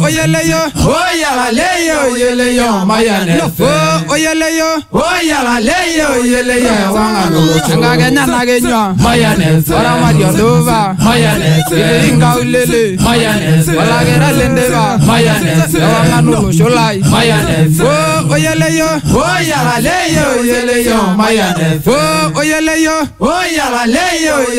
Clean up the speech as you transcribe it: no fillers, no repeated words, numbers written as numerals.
oyeleyo oyaleyo oyeleyo mayane oyeleyo oyaleyo oyeleyo wangalo ngakenya nakenywa mayane ora mariondova mayane inga ulele mayane wala gera lendeva mayane wangano sholai mayane oyeleyo oyaleyo oyeleyo mayane oyeleyo oyaleyo